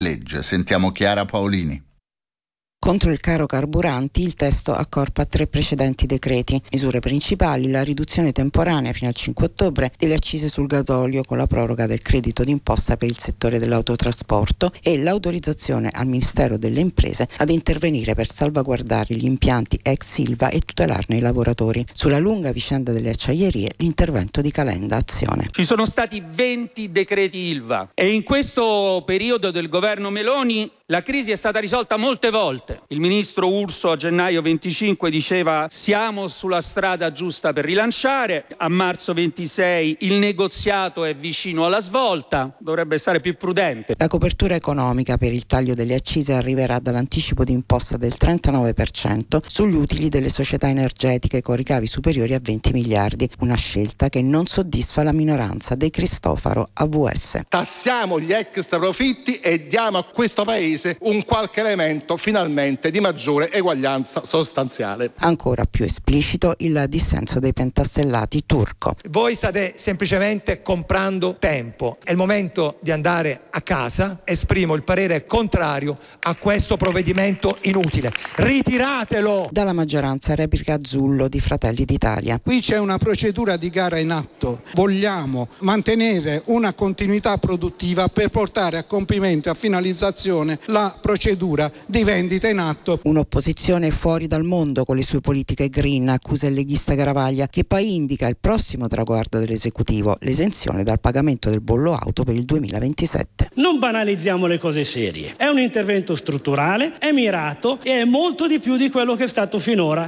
legge. Sentiamo Chiara Paolini. Contro il caro carburanti il testo accorpa 3 precedenti decreti. Misure principali: la riduzione temporanea fino al 5 ottobre delle accise sul gasolio con la proroga del credito d'imposta per il settore dell'autotrasporto e l'autorizzazione al Ministero delle Imprese ad intervenire per salvaguardare gli impianti ex Ilva e tutelarne i lavoratori. Sulla lunga vicenda delle acciaierie, l'intervento di Calenda Azione. Ci sono stati 20 decreti Ilva e in questo periodo del governo Meloni la crisi è stata risolta molte volte. Il ministro Urso a gennaio 25 diceva siamo sulla strada giusta per rilanciare, a marzo 26 il negoziato è vicino alla svolta, dovrebbe stare più prudente. La copertura economica per il taglio delle accise arriverà dall'anticipo di imposta del 39% sugli utili delle società energetiche con ricavi superiori a 20 miliardi, una scelta che non soddisfa la minoranza De Cristofaro AVS. Tassiamo gli extra profitti e diamo a questo paese un qualche elemento finalmente di maggiore eguaglianza sostanziale. Ancora più esplicito il dissenso dei pentastellati turco. Voi state semplicemente comprando tempo, è il momento di andare a casa. Esprimo il parere contrario a questo provvedimento inutile. Ritiratelo! Dalla maggioranza replica Zullo di Fratelli d'Italia. Qui c'è una procedura di gara in atto. Vogliamo mantenere una continuità produttiva per portare a compimento e a finalizzazione la procedura di vendita in atto. Un'opposizione fuori dal mondo con le sue politiche green, accusa il leghista Garavaglia, che poi indica il prossimo traguardo dell'esecutivo, l'esenzione dal pagamento del bollo auto per il 2027. Non banalizziamo le cose serie. È un intervento strutturale, è mirato e è molto di più di quello che è stato finora.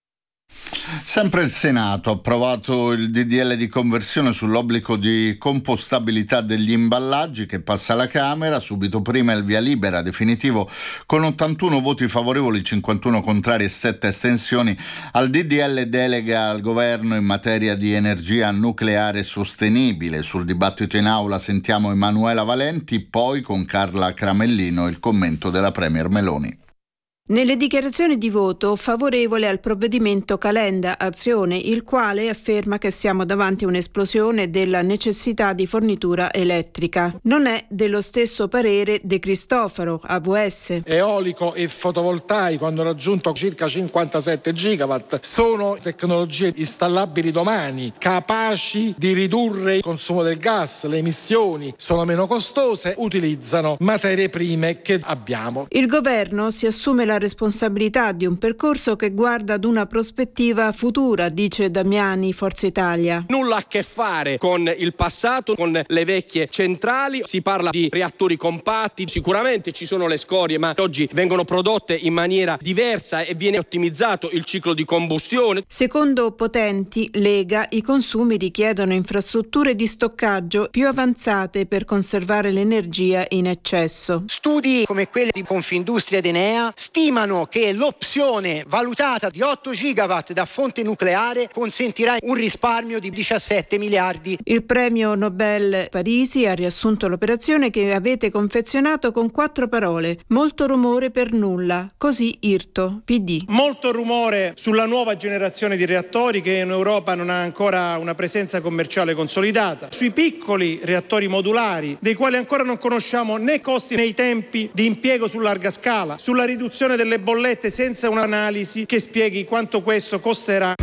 Sempre il Senato ha approvato il DDL di conversione sull'obbligo di compostabilità degli imballaggi che passa alla Camera, subito prima il via libera definitivo con 81 voti favorevoli, 51 contrari e 7 astensioni al DDL delega al governo in materia di energia nucleare sostenibile. Sul dibattito in aula sentiamo Emanuela Valenti, poi con Carla Cramellino il commento della Premier Meloni. Nelle dichiarazioni di voto favorevole al provvedimento Calenda Azione, il quale afferma che siamo davanti a un'esplosione della necessità di fornitura elettrica. Non è dello stesso parere De Cristofaro, AVS. Eolico e fotovoltaico hanno raggiunto circa 57 gigawatt, sono tecnologie installabili domani, capaci di ridurre il consumo del gas, le emissioni, sono meno costose, utilizzano materie prime che abbiamo. Il governo si assume la responsabilità di un percorso che guarda ad una prospettiva futura, dice Damiani, Forza Italia. Nulla a che fare con il passato, con le vecchie centrali, si parla di reattori compatti, sicuramente ci sono le scorie, ma oggi vengono prodotte in maniera diversa e viene ottimizzato il ciclo di combustione. Secondo Potenti, Lega, i consumi richiedono infrastrutture di stoccaggio più avanzate per conservare l'energia in eccesso. Studi come quelli di Confindustria ed Enea stimano che l'opzione valutata di 8 gigawatt da fonte nucleare consentirà un risparmio di 17 miliardi. Il premio Nobel Parisi ha riassunto l'operazione che avete confezionato con 4 parole: molto rumore per nulla. Così Irto, PD. Molto rumore sulla nuova generazione di reattori che in Europa non ha ancora una presenza commerciale consolidata, sui piccoli reattori modulari dei quali ancora non conosciamo né costi né i tempi di impiego su larga scala, sulla riduzione delle bollette senza un'analisi che spieghi quanto questo costerà.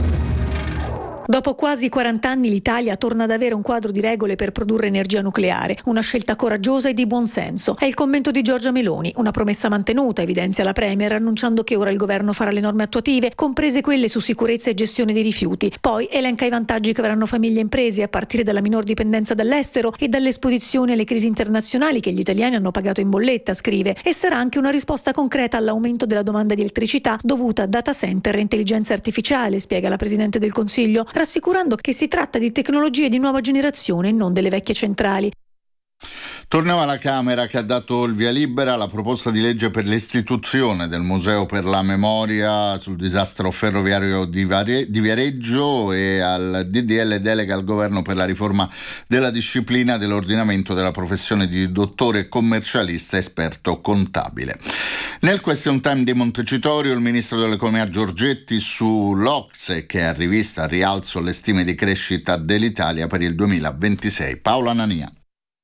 Dopo quasi 40 anni l'Italia torna ad avere un quadro di regole per produrre energia nucleare, una scelta coraggiosa e di buon senso. È il commento di Giorgia Meloni, una promessa mantenuta, evidenzia la Premier, annunciando che ora il governo farà le norme attuative, comprese quelle su sicurezza e gestione dei rifiuti. Poi elenca i vantaggi che avranno famiglie e imprese, a partire dalla minor dipendenza dall'estero e dall'esposizione alle crisi internazionali che gli italiani hanno pagato in bolletta, scrive, e sarà anche una risposta concreta all'aumento della domanda di elettricità dovuta a data center e intelligenza artificiale, spiega la Presidente del Consiglio, rassicurando che si tratta di tecnologie di nuova generazione e non delle vecchie centrali. Torniamo alla Camera che ha dato il via libera alla proposta di legge per l'istituzione del Museo per la Memoria sul disastro ferroviario di Viareggio e al DDL delega al governo per la riforma della disciplina dell'ordinamento della professione di dottore commercialista esperto contabile. Nel question time di Montecitorio il ministro dell'economia Giorgetti sull'Ocse che ha rivista a rialzo le stime di crescita dell'Italia per il 2026. Paola Nania.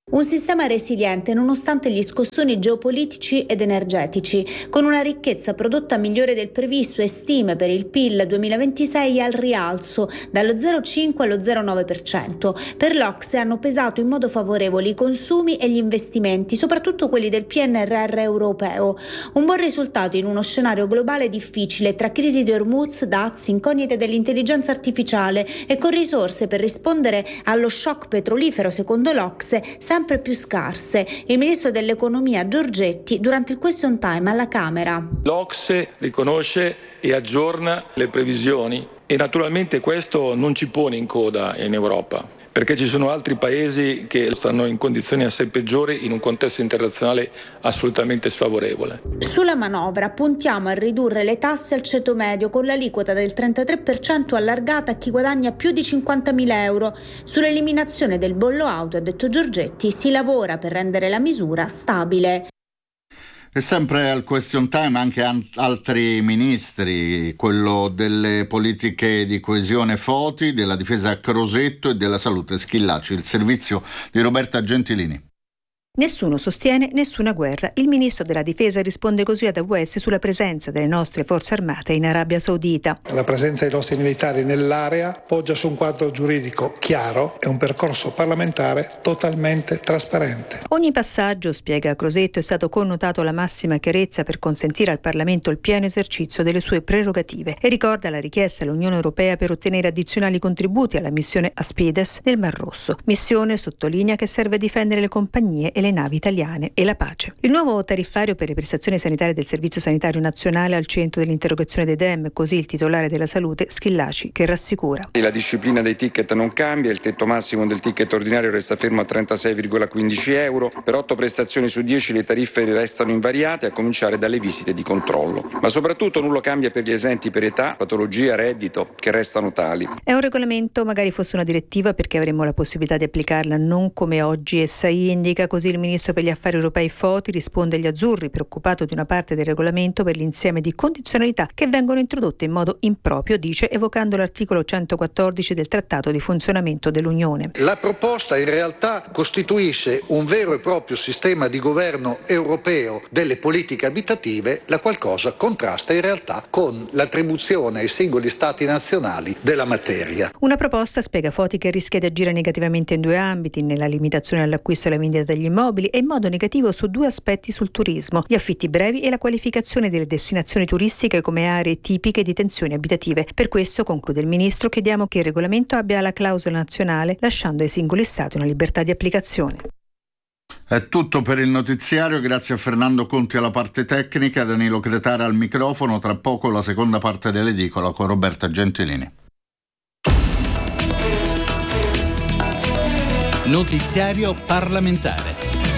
Un sistema resiliente nonostante gli scossoni geopolitici ed energetici, con una ricchezza prodotta migliore del previsto e stime per il PIL 2026 al rialzo dallo 0,5 allo 0,9%. Per l'Ocse hanno pesato in modo favorevole i consumi e gli investimenti, soprattutto quelli del PNRR europeo. Un buon risultato in uno scenario globale difficile tra crisi di Hormuz, dazi, incognite dell'intelligenza artificiale e con risorse per rispondere allo shock petrolifero, secondo l'Ocse, sempre più scarse. Il ministro dell'economia Giorgetti durante il question time alla Camera. L'Ocse riconosce e aggiorna le previsioni e naturalmente questo non ci pone in coda in Europa, perché ci sono altri paesi che stanno in condizioni assai peggiori in un contesto internazionale assolutamente sfavorevole. Sulla manovra puntiamo a ridurre le tasse al ceto medio con l'aliquota del 33% allargata a chi guadagna più di 50.000 euro. Sull'eliminazione del bollo auto, ha detto Giorgetti, si lavora per rendere la misura stabile. E sempre al question time anche altri ministri, quello delle politiche di coesione Foti, della difesa Crosetto e della salute Schillaci. Il servizio di Roberta Gentilini. Nessuno sostiene nessuna guerra. Il ministro della difesa risponde così ad AWS sulla presenza delle nostre forze armate in Arabia Saudita. La presenza dei nostri militari nell'area poggia su un quadro giuridico chiaro e un percorso parlamentare totalmente trasparente. Ogni passaggio, spiega Crosetto, è stato connotato alla massima chiarezza per consentire al Parlamento il pieno esercizio delle sue prerogative e ricorda la richiesta all'Unione Europea per ottenere addizionali contributi alla missione Aspides nel Mar Rosso. Missione, sottolinea, che serve a difendere le compagnie e le navi italiane e la pace. Il nuovo tariffario per le prestazioni sanitarie del Servizio Sanitario Nazionale al centro dell'interrogazione dei Dem, così il titolare della salute Schillaci, che rassicura. La disciplina dei ticket non cambia, il tetto massimo del ticket ordinario resta fermo a 36,15 euro, per 8 prestazioni su 10 le tariffe restano invariate, a cominciare dalle visite di controllo. Ma soprattutto nulla cambia per gli esenti per età, patologia, reddito, che restano tali. È un regolamento, magari fosse una direttiva, perché avremmo la possibilità di applicarla non come oggi essa indica, così il ministro per gli affari europei Foti risponde agli azzurri, preoccupato di una parte del regolamento per l'insieme di condizionalità che vengono introdotte in modo improprio, dice, evocando l'articolo 114 del Trattato di funzionamento dell'Unione. La proposta in realtà costituisce un vero e proprio sistema di governo europeo delle politiche abitative, la qual cosa contrasta in realtà con l'attribuzione ai singoli stati nazionali della materia. Una proposta, spiega Foti, che rischia di agire negativamente in 2 ambiti: nella limitazione all'acquisto e alla vendita degli immobili e in modo negativo su 2 aspetti sul turismo: gli affitti brevi e la qualificazione delle destinazioni turistiche come aree tipiche di tensioni abitative. Per questo, conclude il ministro, chiediamo che il regolamento abbia la clausola nazionale, lasciando ai singoli stati una libertà di applicazione. È tutto per il notiziario, grazie a Fernando Conti alla parte tecnica, Danilo Cretara al microfono. Tra poco la seconda parte dell'edicola con Roberta Gentilini. Notiziario parlamentare.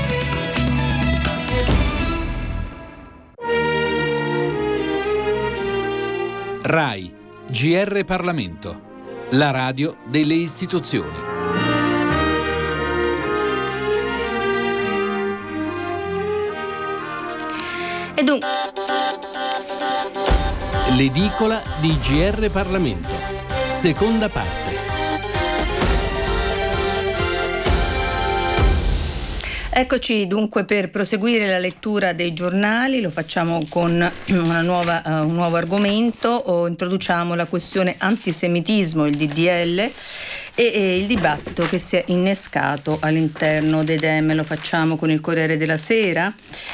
RAI, GR Parlamento, la radio delle istituzioni. L'edicola di GR Parlamento, seconda parte. Eccoci dunque per proseguire la lettura dei giornali, lo facciamo con un nuovo argomento, introduciamo la questione antisemitismo, il DDL e il dibattito che si è innescato all'interno dei Dem. Lo facciamo con il Corriere della Sera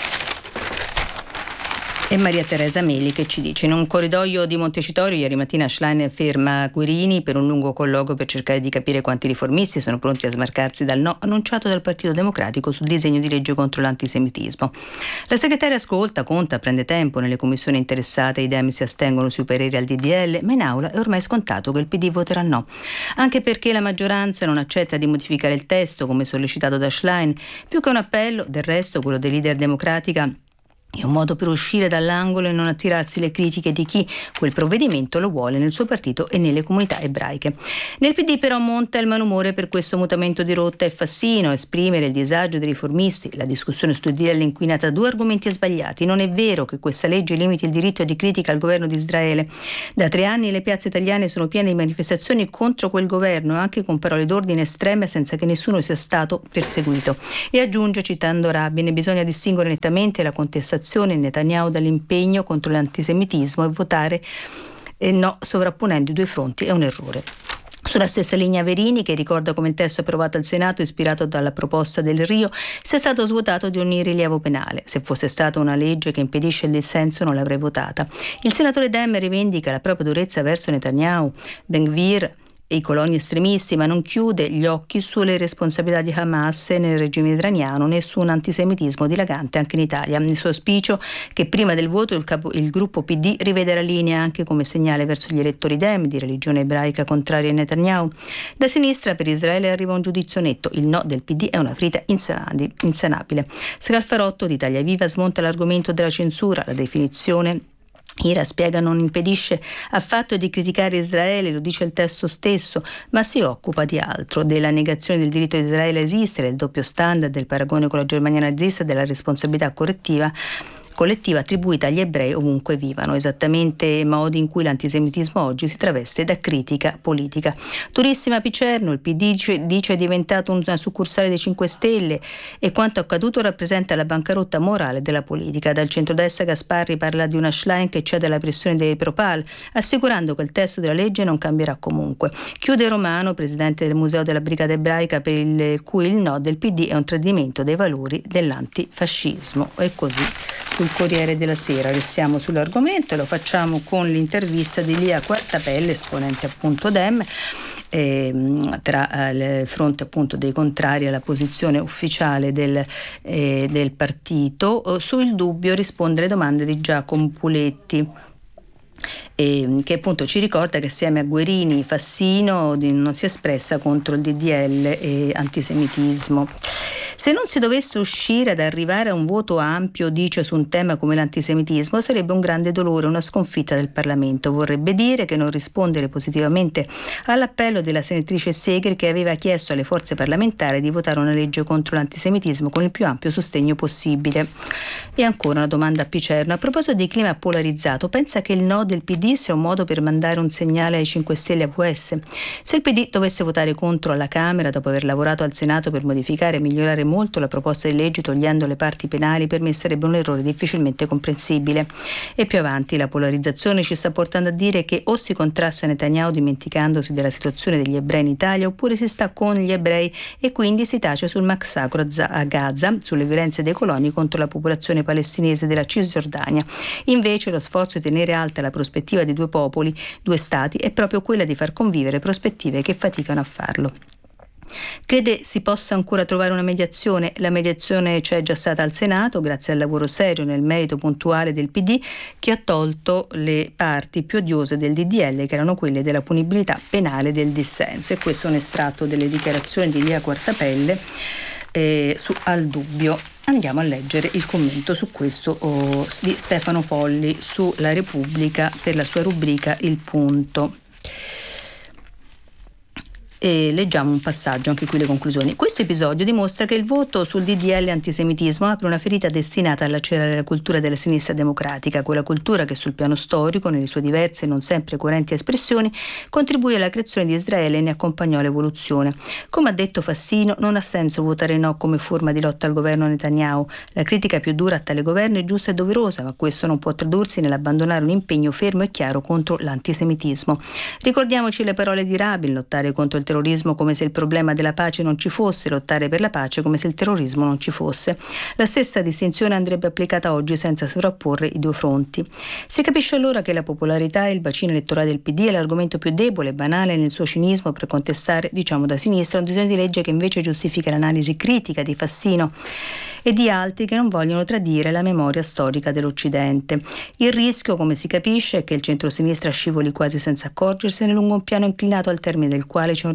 e Maria Teresa Meli che ci dice: in un corridoio di Montecitorio ieri mattina Schlein ferma Guerini per un lungo colloquio per cercare di capire quanti riformisti sono pronti a smarcarsi dal no annunciato dal Partito Democratico sul disegno di legge contro l'antisemitismo. La segretaria ascolta, conta, prende tempo, nelle commissioni interessate i Dem si astengono sui pareri al DDL, ma in aula è ormai scontato che il PD voterà no, anche perché la maggioranza non accetta di modificare il testo come sollecitato da Schlein. Più che un appello, del resto, quello dei leader democratica È un modo per uscire dall'angolo e non attirarsi le critiche di chi quel provvedimento lo vuole nel suo partito e nelle comunità ebraiche. Nel PD però monta il malumore per questo mutamento di rotta e Fassino esprimere il disagio dei riformisti. La discussione sul DDL è inquinata da due argomenti sbagliati. Non è vero che questa legge limiti il diritto di critica al governo di Israele. Da 3 anni le piazze italiane sono piene di manifestazioni contro quel governo, anche con parole d'ordine estreme senza che nessuno sia stato perseguito. E aggiunge, citando Rabin, bisogna distinguere nettamente la contestazione in Netanyahu dall'impegno contro l'antisemitismo e votare no sovrapponendo i due fronti è un errore. Sulla stessa linea Verini, che ricorda come il testo approvato al Senato, ispirato dalla proposta del Rio, sia stato svuotato di ogni rilievo penale. Se fosse stata una legge che impedisce il dissenso non l'avrei votata. Il senatore Dem rivendica la propria durezza verso Netanyahu, Ben-Gvir e i coloni estremisti, ma non chiude gli occhi sulle responsabilità di Hamas nel regime iraniano né su un antisemitismo dilagante anche in Italia. Il suo auspicio che prima del voto il gruppo PD rivede la linea anche come segnale verso gli elettori Dem di religione ebraica contraria a Netanyahu. Da sinistra per Israele arriva un giudizio netto: il no del PD è una ferita insanabile. Scalfarotto di Italia Viva smonta l'argomento della censura, la definizione Ira spiega non impedisce affatto di criticare Israele, lo dice il testo stesso, ma si occupa di altro, della negazione del diritto di Israele a esistere, del doppio standard, del paragone con la Germania nazista, della responsabilità collettiva attribuita agli ebrei ovunque vivano, esattamente modi in cui l'antisemitismo oggi si traveste da critica politica. Durissima Picerno, il PD dice è diventato una succursale dei 5 Stelle e quanto accaduto rappresenta la bancarotta morale della politica. Dal centrodestra Gasparri parla di una Schlein che cede alla pressione dei Propal, assicurando che il testo della legge non cambierà comunque. Chiude Romano, presidente del Museo della Brigata Ebraica, per cui il no del PD è un tradimento dei valori dell'antifascismo. E così sul Corriere della Sera. Restiamo sull'argomento e lo facciamo con l'intervista di Lia Quartapelle, esponente appunto Dem, tra il fronte appunto dei contrari alla posizione ufficiale del partito. Sul dubbio risponde alle domande di Giacomo Puletti, che appunto ci ricorda che assieme a Guerini, Fassino non si è espressa contro il DDL e antisemitismo. Se non si dovesse uscire ad arrivare a un voto ampio, dice, su un tema come l'antisemitismo, sarebbe un grande dolore, una sconfitta del Parlamento. Vorrebbe dire che non rispondere positivamente all'appello della senatrice Segre, che aveva chiesto alle forze parlamentari di votare una legge contro l'antisemitismo con il più ampio sostegno possibile. E ancora una domanda a Picerno. A proposito di clima polarizzato, pensa che il no del PD sia un modo per mandare un segnale ai 5 Stelle AVS? Se il PD dovesse votare contro alla Camera, dopo aver lavorato al Senato per modificare e migliorare molto la proposta di legge togliendo le parti penali, per me sarebbe un errore difficilmente comprensibile. E più avanti la polarizzazione ci sta portando a dire che o si contrasta Netanyahu dimenticandosi della situazione degli ebrei in Italia, oppure si sta con gli ebrei e quindi si tace sul massacro a Gaza, sulle violenze dei coloni contro la popolazione palestinese della Cisgiordania. Invece lo sforzo di tenere alta la prospettiva di 2 popoli, 2 stati è proprio quella di far convivere prospettive che faticano a farlo. Crede si possa ancora trovare una mediazione? La mediazione c'è già stata al Senato grazie al lavoro serio nel merito puntuale del PD, che ha tolto le parti più odiose del DDL, che erano quelle della punibilità penale del dissenso. E questo è un estratto delle dichiarazioni di Lia Quartapelle al dubbio. Andiamo a leggere il commento su questo di Stefano Folli su La Repubblica per la sua rubrica Il Punto. E leggiamo un passaggio, anche qui le conclusioni. Questo episodio dimostra che il voto sul DDL antisemitismo apre una ferita destinata a lacerare la cultura della sinistra democratica, quella cultura che sul piano storico, nelle sue diverse e non sempre coerenti espressioni, contribuì alla creazione di Israele e ne accompagnò l'evoluzione. Come ha detto Fassino, non ha senso votare no come forma di lotta al governo Netanyahu. La critica più dura a tale governo è giusta e doverosa, ma questo non può tradursi nell'abbandonare un impegno fermo e chiaro contro l'antisemitismo. Ricordiamoci le parole di Rabin: lottare contro il terrorismo come se il problema della pace non ci fosse, lottare per la pace come se il terrorismo non ci fosse. La stessa distinzione andrebbe applicata oggi senza sovrapporre i 2 fronti. Si capisce allora che la popolarità e il bacino elettorale del PD è l'argomento più debole e banale nel suo cinismo per contestare, diciamo da sinistra, un disegno di legge che invece giustifica l'analisi critica di Fassino e di altri che non vogliono tradire la memoria storica dell'Occidente. Il rischio, come si capisce, è che il centrosinistra scivoli quasi senza accorgersene lungo un piano inclinato al termine del quale c'è un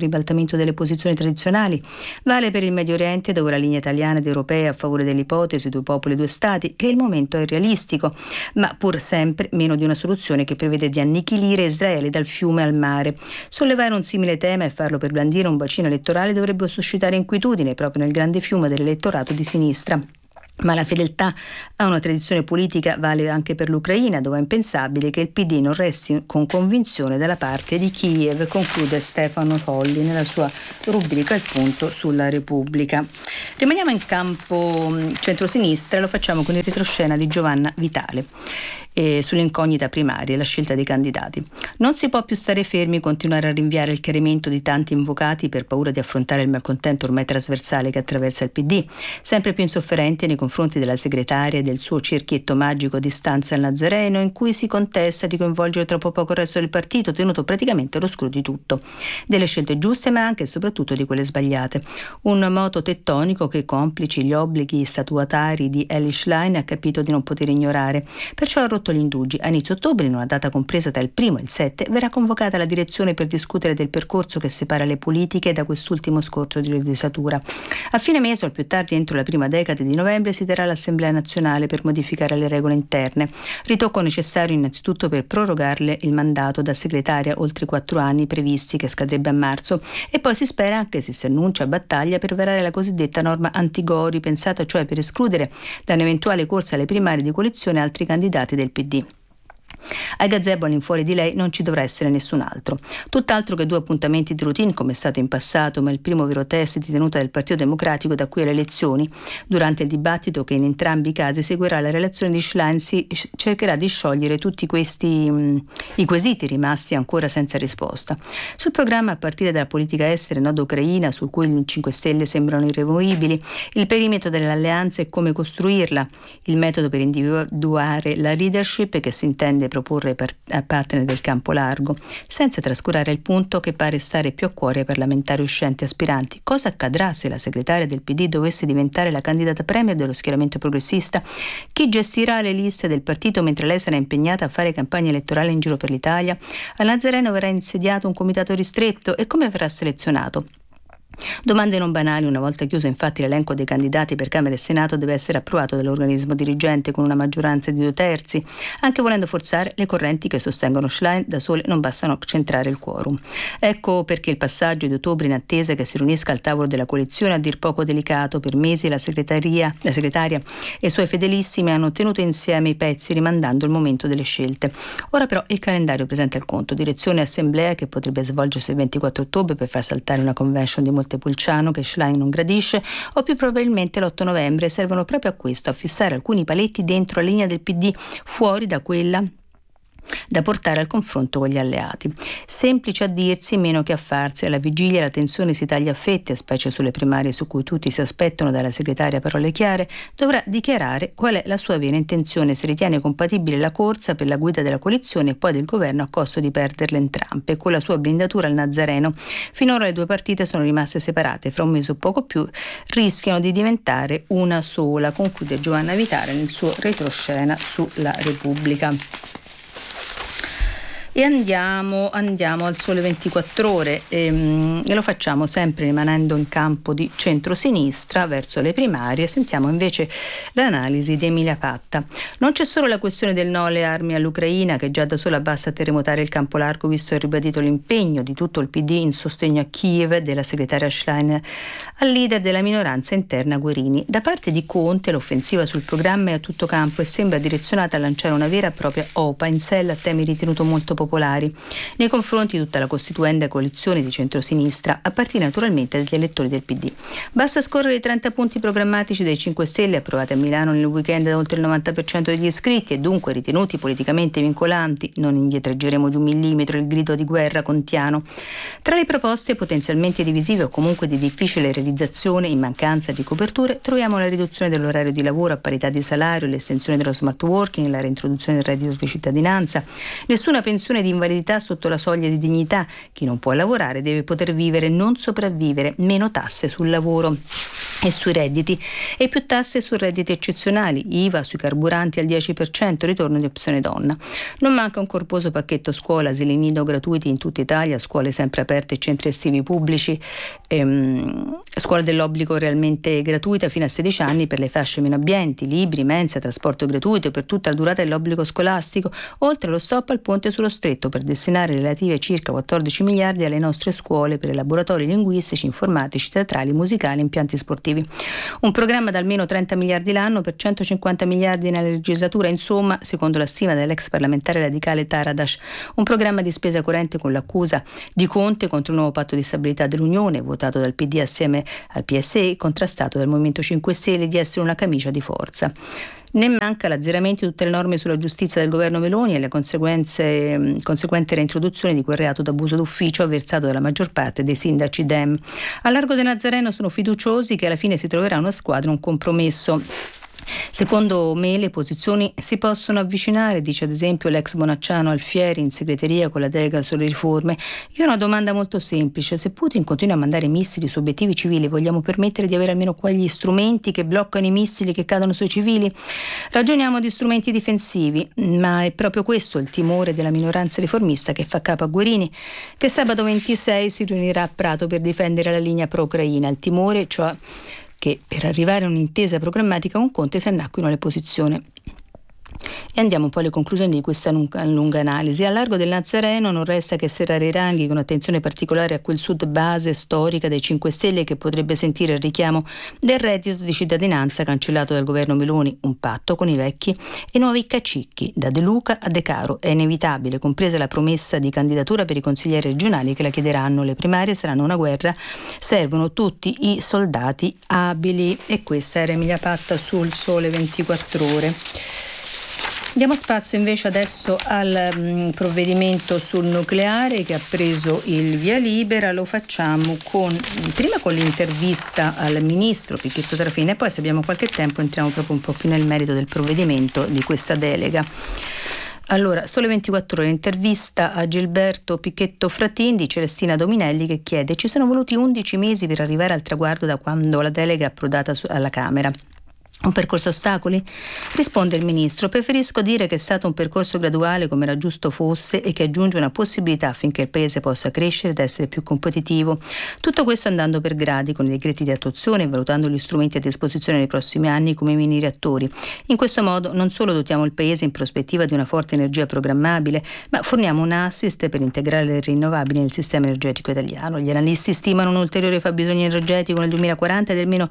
ribaltamento delle posizioni tradizionali. Vale per il Medio Oriente, dove la linea italiana ed europea a favore dell'ipotesi due popoli, due stati, che il momento è realistico, ma pur sempre meno di una soluzione che prevede di annichilire Israele dal fiume al mare. Sollevare un simile tema e farlo per blandire un bacino elettorale dovrebbe suscitare inquietudine proprio nel grande fiume dell'elettorato di sinistra. Ma la fedeltà a una tradizione politica vale anche per l'Ucraina, dove è impensabile che il PD non resti con convinzione dalla parte di Kiev, conclude Stefano Tolli nella sua rubrica Il punto sulla Repubblica. Rimaniamo in campo centrosinistra e lo facciamo con il retroscena di Giovanna Vitale sull'incognita primaria e la scelta dei candidati. Non si può più stare fermi e continuare a rinviare il chiarimento di tanti invocati per paura di affrontare il malcontento ormai trasversale che attraversa il PD, sempre più insofferente nei confronti della segretaria e del suo cerchietto magico di stanza al Nazareno, in cui si contesta di coinvolgere troppo poco il resto del partito, tenuto praticamente all'oscuro di tutto. Delle scelte giuste, ma anche e soprattutto di quelle sbagliate. Un moto tettonico che, complici gli obblighi statuatari di Elly Schlein, ha capito di non poter ignorare. Perciò ha rotto gli indugi. A inizio ottobre, in una data compresa tra il 1° e il 7, verrà convocata la direzione per discutere del percorso che separa le politiche da quest'ultimo scorcio di legislatura. A fine mese, o al più tardi entro la prima decade di novembre, si terrà l'Assemblea nazionale per modificare le regole interne. Ritocco necessario innanzitutto per prorogarle il mandato da segretaria oltre i 4 anni previsti, che scadrebbe a marzo, e poi si spera, anche se si annuncia battaglia, per varare la cosiddetta norma Antigori, pensata cioè per escludere da un'eventuale corsa alle primarie di coalizione altri candidati del PD. Ai gazebo all'infuori di lei non ci dovrà essere nessun altro. Tutt'altro che 2 appuntamenti di routine come è stato in passato, ma il primo vero test di tenuta del Partito Democratico da qui alle elezioni. Durante il dibattito, che in entrambi i casi seguirà la relazione di Schlein, si cercherà di sciogliere tutti i quesiti rimasti ancora senza risposta. Sul programma, a partire dalla politica estera e nord ucraina, su cui i 5 Stelle sembrano irremovibili, il perimetro dell'alleanza e come costruirla, il metodo per individuare la leadership che si intende proporre a partner del campo largo, senza trascurare il punto che pare stare più a cuore ai parlamentari uscenti aspiranti. Cosa accadrà se la segretaria del PD dovesse diventare la candidata premier dello schieramento progressista? Chi gestirà le liste del partito mentre lei sarà impegnata a fare campagna elettorale in giro per l'Italia? A Nazareno verrà insediato un comitato ristretto e come verrà selezionato? Domande non banali. Una volta chiuso infatti l'elenco dei candidati per Camera e Senato deve essere approvato dall'organismo dirigente con una maggioranza di 2/3. Anche volendo forzare, le correnti che sostengono Schlein da sole non bastano a centrare il quorum. Ecco perché il passaggio di ottobre in attesa che si riunisca al tavolo della coalizione è a dir poco delicato. Per mesi la segretaria e i suoi fedelissimi hanno tenuto insieme i pezzi rimandando il momento delle scelte. Ora però il calendario presenta il conto. Direzione assemblea che potrebbe svolgersi il 24 ottobre per far saltare una convention di Montepulciano che Schlein non gradisce, o più probabilmente l'8 novembre servono proprio a questo, a fissare alcuni paletti dentro la linea del PD, fuori da quella da portare al confronto con gli alleati. Semplice a dirsi, meno che a farsi. Alla vigilia la tensione si taglia a fette, specie sulle primarie su cui tutti si aspettano dalla segretaria parole chiare. Dovrà dichiarare qual è la sua vera intenzione, se ritiene compatibile la corsa per la guida della coalizione e poi del governo a costo di perderle entrambe, con la sua blindatura al Nazareno. Finora le 2 partite sono rimaste separate, fra un mese o poco più rischiano di diventare una sola, conclude Giovanna Vitale nel suo retroscena sulla Repubblica. E andiamo al Sole 24 Ore e lo facciamo sempre rimanendo in campo di centrosinistra verso le primarie. Sentiamo invece l'analisi di Emilia Patta. Non c'è solo la questione del no alle armi all'Ucraina, che già da sola basta a terremotare il campo largo, visto e ribadito l'impegno di tutto il PD in sostegno a Kiev, della segretaria Schlein al leader della minoranza interna Guerini. Da parte di Conte l'offensiva sul programma è a tutto campo e sembra direzionata a lanciare una vera e propria OPA in sella a temi ritenuti molto popolari nei confronti di tutta la costituenda coalizione di centrosinistra, a partire naturalmente dagli elettori del PD. Basta scorrere i 30 punti programmatici dei 5 Stelle approvati a Milano nel weekend da oltre il 90% degli iscritti e dunque ritenuti politicamente vincolanti. Non indietreggeremo di 1 millimetro il grido di guerra contiano. Tra le proposte potenzialmente divisive o comunque di difficile realizzazione in mancanza di coperture troviamo la riduzione dell'orario di lavoro a parità di salario, l'estensione dello smart working, la reintroduzione del reddito di cittadinanza. Nessuna pensione situazione di invalidità sotto la soglia di dignità. Chi non può lavorare deve poter vivere, non sopravvivere. Meno tasse sul lavoro e sui redditi e più tasse su redditi eccezionali, IVA sui carburanti al 10%, ritorno di Opzione Donna. Non manca un corposo pacchetto scuola, asili nido gratuiti in tutta Italia, scuole sempre aperte e centri estivi pubblici, scuola dell'obbligo realmente gratuita fino a 16 anni per le fasce meno abbienti, libri, mensa, trasporto gratuito per tutta la durata dell'obbligo scolastico, oltre allo stop al ponte sullo Stretto per destinare relative circa 14 miliardi alle nostre scuole per laboratori linguistici, informatici, teatrali, musicali, impianti sportivi. Un programma da almeno 30 miliardi l'anno per 150 miliardi nella legislatura, insomma, secondo la stima dell'ex parlamentare radicale Taradas, un programma di spesa corrente con l'accusa di Conte contro il nuovo patto di stabilità dell'Unione, votato dal PD assieme al PSE, contrastato dal Movimento 5 Stelle, di essere una camicia di forza. Ne manca l'azzeramento di tutte le norme sulla giustizia del governo Meloni e le conseguente reintroduzione di quel reato d'abuso d'ufficio avversato dalla maggior parte dei sindaci Dem. A Largo del Nazareno sono fiduciosi che alla fine si troverà una squadra, un compromesso. Secondo me le posizioni si possono avvicinare, dice ad esempio l'ex Bonacciano Alfieri in segreteria con la delega sulle riforme. Io ho una domanda molto semplice: se Putin continua a mandare missili su obiettivi civili, vogliamo permettere di avere almeno quegli strumenti che bloccano i missili che cadono sui civili? Ragioniamo di strumenti difensivi, ma è proprio questo il timore della minoranza riformista che fa capo a Guerini, che sabato 26 si riunirà a Prato per difendere la linea pro-ucraina. Il timore, cioè, che per arrivare a un'intesa programmatica con Conte si annacquino le posizioni. E andiamo poi alle conclusioni di questa lunga analisi. A Largo del Nazareno non resta che serrare i ranghi con attenzione particolare a quel sud base storica dei 5 Stelle che potrebbe sentire il richiamo del reddito di cittadinanza cancellato dal governo Meloni, un patto con i vecchi e nuovi cacicchi, da De Luca a De Caro. È inevitabile, compresa la promessa di candidatura per i consiglieri regionali che la chiederanno. Le primarie saranno una guerra, servono tutti i soldati abili. E questa era Emilia Patta sul Sole 24 Ore. Diamo spazio invece adesso al provvedimento sul nucleare che ha preso il via libera. Lo facciamo prima con l'intervista al ministro Pichetto Serafin e poi, se abbiamo qualche tempo, entriamo proprio un po' più nel merito del provvedimento, di questa delega. Allora, Sole 24 Ore, intervista a Gilberto Pichetto Fratin di Celestina Dominelli, che chiede: ci sono voluti 11 mesi per arrivare al traguardo da quando la delega è approdata alla Camera. Un percorso a ostacoli? Risponde il ministro: preferisco dire che è stato un percorso graduale come era giusto fosse e che aggiunge una possibilità affinché il Paese possa crescere ed essere più competitivo. Tutto questo andando per gradi, con i decreti di attuazione e valutando gli strumenti a disposizione nei prossimi anni come i mini reattori. In questo modo non solo dotiamo il Paese in prospettiva di una forte energia programmabile, ma forniamo un assist per integrare le rinnovabili nel sistema energetico italiano. Gli analisti stimano un ulteriore fabbisogno energetico nel 2040 di almeno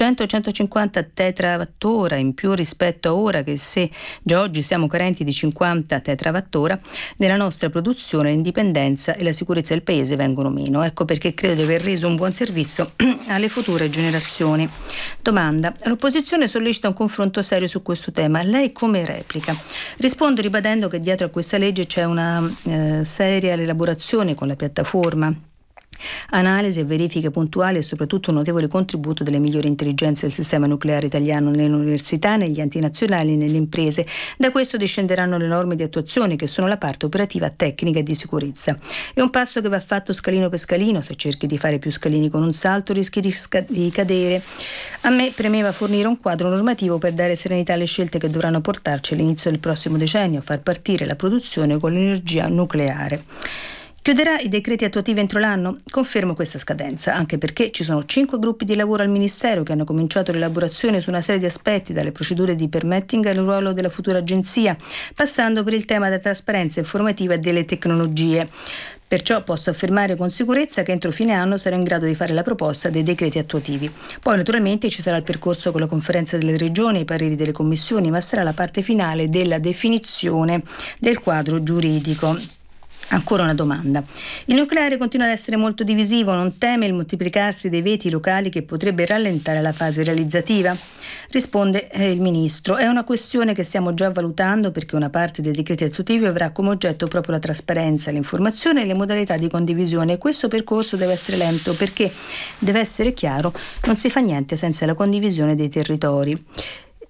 100-150 terawattora in più rispetto a ora, che se già oggi siamo carenti di 50 terawattora, nella nostra produzione l'indipendenza e la sicurezza del Paese vengono meno. Ecco perché credo di aver reso un buon servizio alle future generazioni. Domanda: l'opposizione sollecita un confronto serio su questo tema, lei come replica? Rispondo ribadendo che dietro a questa legge c'è una seria elaborazione con la piattaforma, analisi e verifiche puntuali e soprattutto un notevole contributo delle migliori intelligenze del sistema nucleare italiano nelle università, negli enti nazionali e nelle imprese. Da questo discenderanno le norme di attuazione, che sono la parte operativa, tecnica e di sicurezza. È un passo che va fatto scalino per scalino. Se cerchi di fare più scalini con un salto rischi di cadere. A me premeva fornire un quadro normativo per dare serenità alle scelte che dovranno portarci all'inizio del prossimo decennio a far partire la produzione con l'energia nucleare. Chiuderà i decreti attuativi entro l'anno? Confermo questa scadenza, anche perché ci sono 5 gruppi di lavoro al Ministero che hanno cominciato l'elaborazione su una serie di aspetti, dalle procedure di permitting al ruolo della futura agenzia, passando per il tema della trasparenza informativa e delle tecnologie. Perciò posso affermare con sicurezza che entro fine anno sarò in grado di fare la proposta dei decreti attuativi. Poi naturalmente ci sarà il percorso con la conferenza delle regioni e i pareri delle commissioni, ma sarà la parte finale della definizione del quadro giuridico. Ancora una domanda. Il nucleare continua ad essere molto divisivo, non teme il moltiplicarsi dei veti locali che potrebbe rallentare la fase realizzativa? Risponde il ministro: è una questione che stiamo già valutando, perché una parte dei decreti attuativi avrà come oggetto proprio la trasparenza, l'informazione e le modalità di condivisione, e questo percorso deve essere lento, perché deve essere chiaro, non si fa niente senza la condivisione dei territori.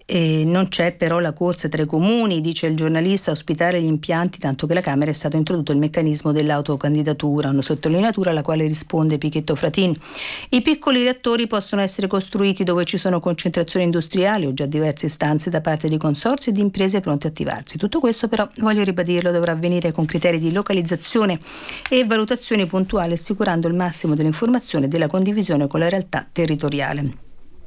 Non c'è però la corsa tra i comuni, dice il giornalista, a ospitare gli impianti, tanto che la Camera è stato introdotto il meccanismo dell'autocandidatura, una sottolineatura alla quale risponde Pichetto Fratin. I piccoli reattori possono essere costruiti dove ci sono concentrazioni industriali o già diverse istanze da parte di consorzi e di imprese pronte a attivarsi. Tutto questo però, voglio ribadirlo, dovrà avvenire con criteri di localizzazione e valutazioni puntuali, assicurando il massimo dell'informazione e della condivisione con la realtà territoriale.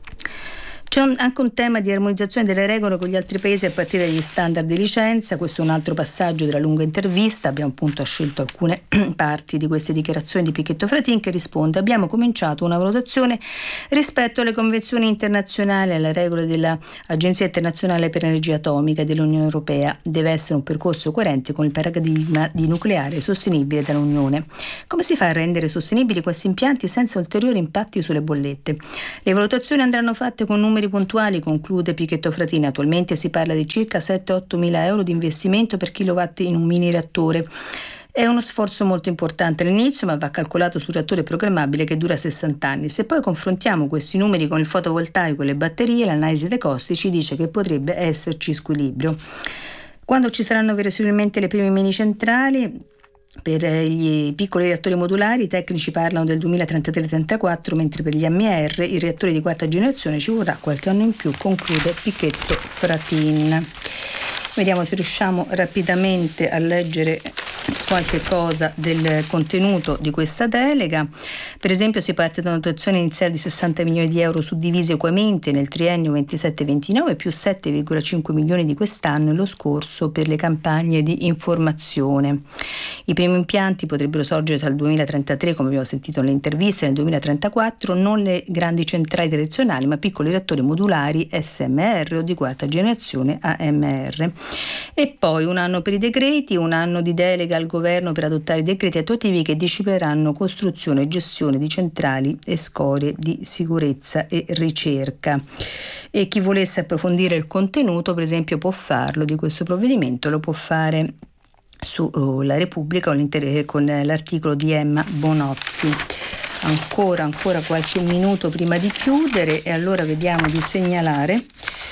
C'è anche un tema di armonizzazione delle regole con gli altri paesi a partire dagli standard di licenza. Questo è un altro passaggio della lunga intervista. Abbiamo appunto scelto alcune parti di queste dichiarazioni di Pichetto Fratin, che risponde: abbiamo cominciato una valutazione rispetto alle convenzioni internazionali e alle regole dell'Agenzia Internazionale per l'Energia Atomica e dell'Unione Europea. Deve essere un percorso coerente con il paradigma di nucleare sostenibile dall'Unione. Come si fa a rendere sostenibili questi impianti senza ulteriori impatti sulle bollette? Le valutazioni andranno fatte con numeri puntuali, conclude Pichetto Fratin. Attualmente si parla di circa 7-8 mila euro di investimento per kilowatt in un mini reattore. È uno sforzo molto importante all'inizio, ma va calcolato su un reattore programmabile che dura 60 anni. Se poi confrontiamo questi numeri con il fotovoltaico e le batterie, l'analisi dei costi ci dice che potrebbe esserci squilibrio. Quando ci saranno verosimilmente le prime mini centrali per gli piccoli reattori modulari, i tecnici parlano del 2033-34, mentre per gli MR, i reattori di quarta generazione, ci vorrà qualche anno in più, conclude Pichetto Fratin. Vediamo se riusciamo rapidamente a leggere qualche cosa del contenuto di questa delega. Per esempio si parte da una dotazione iniziale di 60 milioni di euro suddivisi equamente nel triennio 27-29 più 7,5 milioni di quest'anno e lo scorso per le campagne di informazione. I primi impianti potrebbero sorgere tra il 2033, come abbiamo sentito nelle interviste, nel 2034, non le grandi centrali tradizionali ma piccoli reattori modulari SMR o di quarta generazione AMR. E poi un anno per i decreti, un anno di delega al governo per adottare i decreti attuativi che disciplineranno costruzione e gestione di centrali e scorie di sicurezza e ricerca. E chi volesse approfondire il contenuto, per esempio, può farlo di questo provvedimento, lo può fare su La Repubblica con l'articolo di Emma Bonotti. Ancora qualche minuto prima di chiudere, e allora vediamo di segnalare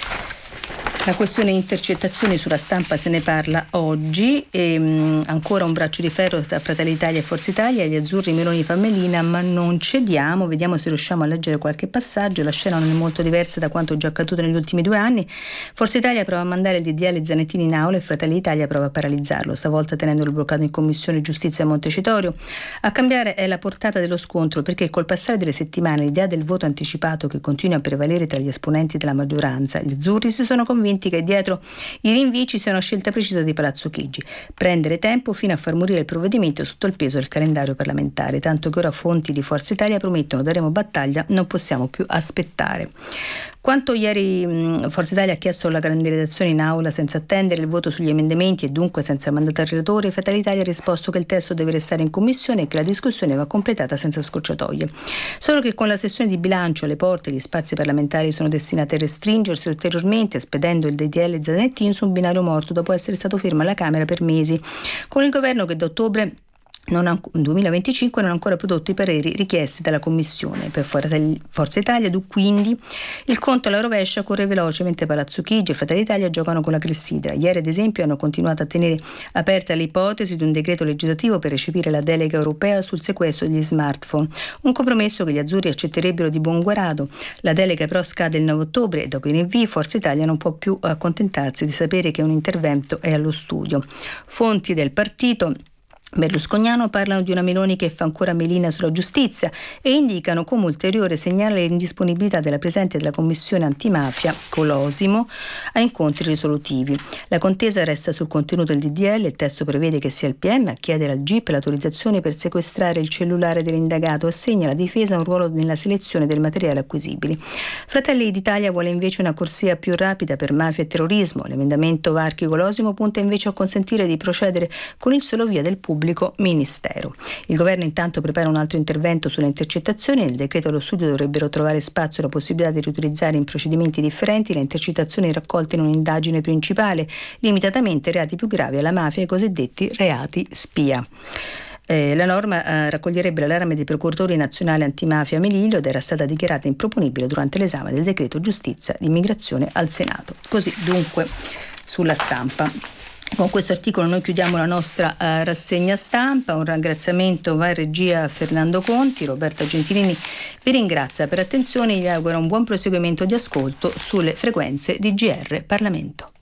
la questione intercettazioni. Sulla Stampa se ne parla oggi, e ancora un braccio di ferro tra Fratelli d'Italia e Forza Italia, gli azzurri Meloni Fammelina, ma non cediamo. Vediamo se riusciamo a leggere qualche passaggio. La scena non è molto diversa da quanto già accaduto negli ultimi 2 anni. Forza Italia prova a mandare il DDL Zanettini in aula e Fratelli d'Italia prova a paralizzarlo, stavolta tenendolo bloccato in Commissione Giustizia a Montecitorio. A cambiare è la portata dello scontro, perché col passare delle settimane l'idea del voto anticipato che continua a prevalere tra gli esponenti della maggioranza, gli azzurri si sono convinti che dietro i rinvii ci sia una scelta precisa di Palazzo Chigi: prendere tempo fino a far morire il provvedimento sotto il peso del calendario parlamentare, tanto che ora fonti di Forza Italia promettono: daremo battaglia, non possiamo più aspettare. Quanto ieri Forza Italia ha chiesto la calendarizzazione in aula senza attendere il voto sugli emendamenti e dunque senza mandato al relatore, Fratelli d'Italia ha risposto che il testo deve restare in commissione e che la discussione va completata senza scorciatoie. Solo che con la sessione di bilancio alle porte gli spazi parlamentari sono destinati a restringersi ulteriormente, spedendo il DDL Zanettini su un binario morto dopo essere stato fermo alla Camera per mesi, con il governo che da ottobre 2025 non ha ancora prodotto i pareri richiesti dalla Commissione. Per Forza Italia quindi il conto alla rovescia corre veloce, mentre Palazzo Chigi e Fratelli d'Italia giocano con la clessidra. Ieri ad esempio hanno continuato a tenere aperta l'ipotesi di un decreto legislativo per recepire la delega europea sul sequestro degli smartphone, un compromesso che gli azzurri accetterebbero di buon grado. La delega però scade il 9 ottobre e dopo i rinvii Forza Italia non può più accontentarsi di sapere che un intervento è allo studio. Fonti del partito berlusconiano parlano di una Meloni che fa ancora melina sulla giustizia e indicano come ulteriore segnale l'indisponibilità della Presidente della Commissione Antimafia, Colosimo, a incontri risolutivi. La contesa resta sul contenuto del DDL. Il testo prevede che sia il PM a chiedere al GIP l'autorizzazione per sequestrare il cellulare dell'indagato, assegna alla difesa un ruolo nella selezione del materiale acquisibile. Fratelli d'Italia vuole invece una corsia più rapida per mafia e terrorismo. L'emendamento Varchi-Colosimo punta invece a consentire di procedere con il solo via del pubblico ministero. Il governo intanto prepara un altro intervento sulle intercettazioni. Nel decreto allo studio dovrebbero trovare spazio la possibilità di riutilizzare in procedimenti differenti le intercettazioni raccolte in un'indagine principale, limitatamente ai reati più gravi, alla mafia e ai cosiddetti reati spia. La norma raccoglierebbe l'allarme dei procuratori nazionali antimafia Melillo ed era stata dichiarata improponibile durante l'esame del decreto giustizia di immigrazione al Senato. Così dunque sulla Stampa. Con questo articolo noi chiudiamo la nostra rassegna stampa. Un ringraziamento va in regia a Fernando Conti. Roberta Gentilini vi ringrazia per attenzione e vi augura un buon proseguimento di ascolto sulle frequenze di GR Parlamento.